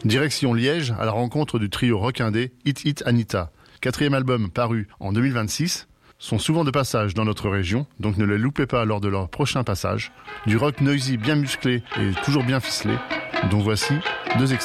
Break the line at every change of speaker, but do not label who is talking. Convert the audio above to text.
Direction Liège à la rencontre du trio rock indé Hit Hit Anita. 4e album paru en 2026. Sont souvent de passage dans notre région, donc ne les loupez pas lors de leur prochain passage. Du rock noisy bien musclé et toujours bien ficelé, dont voici 2 extraits.